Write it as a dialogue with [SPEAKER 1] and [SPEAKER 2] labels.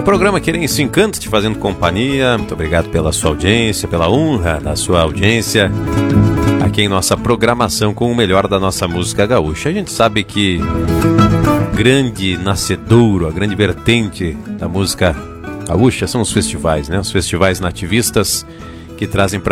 [SPEAKER 1] Programa Querência Encanto te fazendo companhia. Muito obrigado pela sua audiência, pela honra da sua audiência aqui em nossa programação com o melhor da nossa música gaúcha. A gente sabe que grande nascedouro, a grande vertente da música gaúcha são os festivais, né? Os festivais nativistas que trazem para